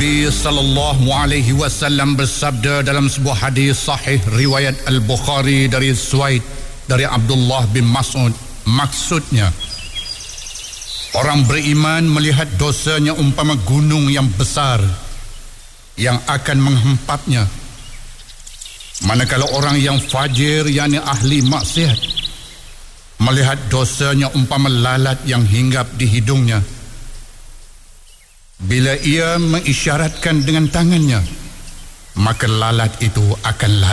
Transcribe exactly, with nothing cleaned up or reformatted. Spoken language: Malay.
Nabi sallallahu alaihi wasallam bersabda dalam sebuah hadis sahih riwayat Al-Bukhari dari Suaid dari Abdullah bin Mas'ud, maksudnya orang beriman melihat dosanya umpama gunung yang besar yang akan menghempapnya, manakala orang yang fajir yakni ahli maksiat melihat dosanya umpama lalat yang hinggap di hidungnya. Bila ia mengisyaratkan dengan tangannya, maka lalat itu akan lari.